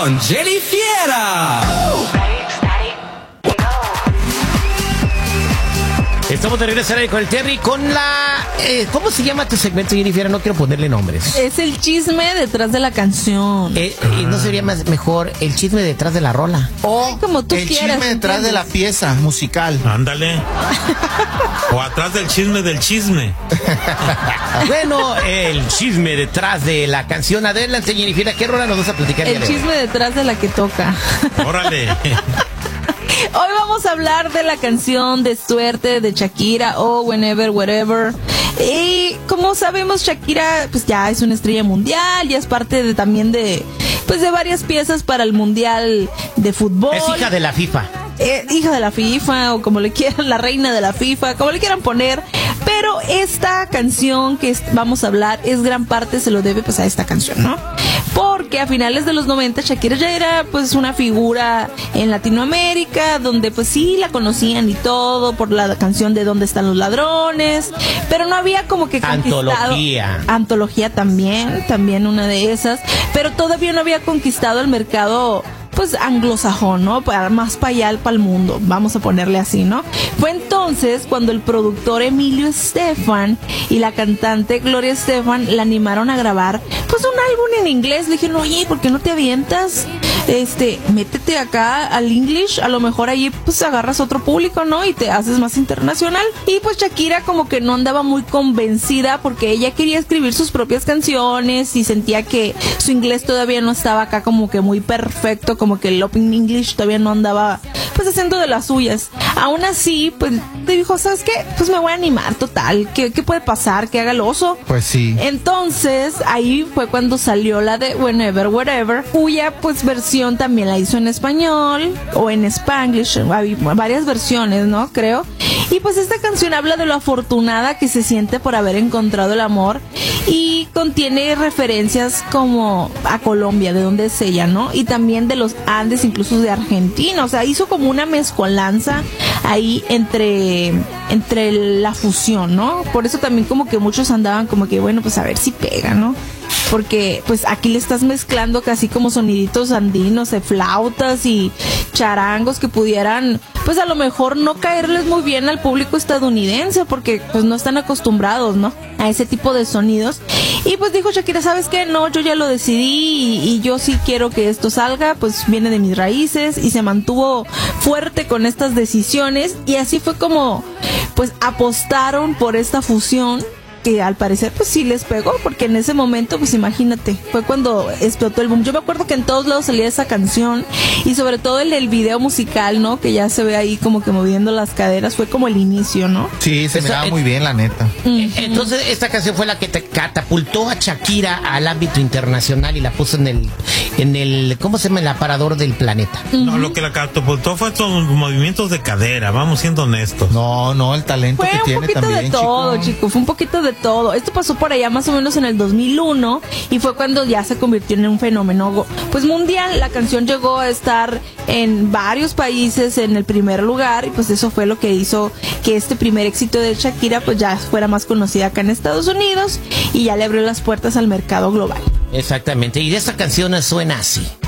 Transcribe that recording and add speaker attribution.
Speaker 1: con Jenny Fiera.
Speaker 2: Estamos de regreso con el Terry, con la... ¿cómo se llama tu segmento, Jenny Fiera? No quiero ponerle nombres.
Speaker 3: Es el chisme detrás de la canción.
Speaker 2: ¿Y no sería mejor el chisme detrás de la rola?
Speaker 3: O como tú
Speaker 4: el
Speaker 3: quieras,
Speaker 4: chisme detrás de la pieza musical.
Speaker 5: Ándale. O atrás del chisme del chisme.
Speaker 2: Bueno, el chisme detrás de la canción. Adelante, Jenny Fiera, ¿qué rola nos vas a platicar?
Speaker 3: El chisme detrás de la que toca.
Speaker 5: Órale.
Speaker 3: Hoy vamos a hablar de la canción de Suerte de Shakira o Whenever, Wherever. Y como sabemos, Shakira pues ya es una estrella mundial, ya es parte también de varias piezas para el mundial de fútbol.
Speaker 2: Es hija de la FIFA.
Speaker 3: Hija de la FIFA, o como le quieran, la reina de la FIFA, como le quieran poner. Pero esta canción que vamos a hablar es gran parte se lo debe pues a esta canción, ¿no? Porque a finales de los 90 Shakira ya era pues una figura en Latinoamérica, donde pues sí la conocían y todo por la canción de ¿Dónde están los ladrones? Pero no había como que conquistado. Antología también una de esas, pero todavía no había conquistado el mercado pues anglosajón, ¿no? Más para allá, para el mundo, vamos a ponerle así, ¿no? Fue entonces cuando el productor Emilio Estefan y la cantante Gloria Estefan la animaron a grabar pues un álbum en inglés. Le dijeron, oye, ¿por qué no te avientas? Métete acá al English, a lo mejor ahí pues agarras otro público, ¿no? Y te haces más internacional. Y pues Shakira como que no andaba muy convencida porque ella quería escribir sus propias canciones y sentía que su inglés todavía no estaba acá como que muy perfecto, como que el Open English todavía no andaba pues haciendo de las suyas. Aún así, pues te dijo, ¿sabes qué? Pues me voy a animar, total. ¿Qué puede pasar? Que haga el oso.
Speaker 4: Pues sí.
Speaker 3: Entonces, ahí fue cuando salió la de Whenever, Wherever, cuya pues versión también la hizo en español o en Spanglish, hay varias versiones, ¿no? Creo. Y pues esta canción habla de lo afortunada que se siente por haber encontrado el amor y contiene referencias como a Colombia, de donde es ella, ¿no? Y también de los Andes, incluso de Argentina. O sea, hizo como una mezcolanza ahí entre la fusión, ¿no? Por eso también como que muchos andaban como que, bueno, pues a ver si pega, ¿no? Porque pues aquí le estás mezclando casi como soniditos andinos, de flautas y charangos que pudieran pues a lo mejor no caerles muy bien al público estadounidense porque pues no están acostumbrados, ¿no? A ese tipo de sonidos. Y pues dijo Shakira, ¿sabes qué? No, yo ya lo decidí y yo sí quiero que esto salga, pues viene de mis raíces, y se mantuvo fuerte con estas decisiones y así fue como pues apostaron por esta fusión que al parecer pues sí les pegó, porque en ese momento pues imagínate, fue cuando explotó el boom. Yo me acuerdo que en todos lados salía esa canción y sobre todo el video musical, ¿no? Que ya se ve ahí como que moviendo las caderas, fue como el inicio, ¿no?
Speaker 4: Sí, se miraba muy bien, la neta.
Speaker 2: Entonces esta canción fue la que te catapultó a Shakira al ámbito internacional y la puso en el ¿cómo se llama? El aparador del planeta.
Speaker 5: No, lo que la catapultó fue sus movimientos de cadera, vamos siendo honestos.
Speaker 4: No, el talento
Speaker 3: fue
Speaker 4: que tiene también,
Speaker 3: fue un poquito de todo, chico, fue un poquito de todo. Esto pasó por allá más o menos en el 2001 y fue cuando ya se convirtió en un fenómeno pues mundial. La canción llegó a estar en varios países en el primer lugar y pues eso fue lo que hizo que este primer éxito de Shakira pues ya fuera más conocida acá en Estados Unidos y ya le abrió las puertas al mercado global.
Speaker 2: Exactamente, y de esta canción suena así.